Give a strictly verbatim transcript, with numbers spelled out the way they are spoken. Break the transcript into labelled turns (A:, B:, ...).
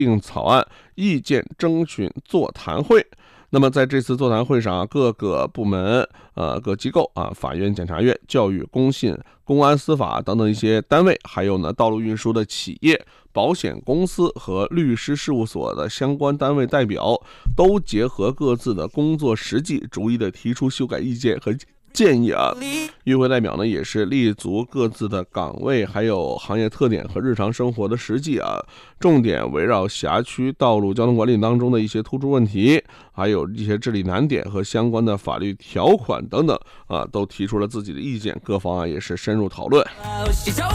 A: 定草案意见征询座谈会。那么在这次座谈会上，各个部门、呃各机构啊，法院、检察院、教育、工信、公安、司法等等一些单位，还有呢道路运输的企业、保险公司和律师事务所的相关单位代表，都结合各自的工作实际，逐一的提出修改意见和建议啊。与会代表呢也是立足各自的岗位，还有行业特点和日常生活的实际啊，重点围绕辖区道路交通管理当中的一些突出问题，还有一些治理难点和相关的法律条款等等啊，都提出了自己的意见，各方啊也是深入讨论。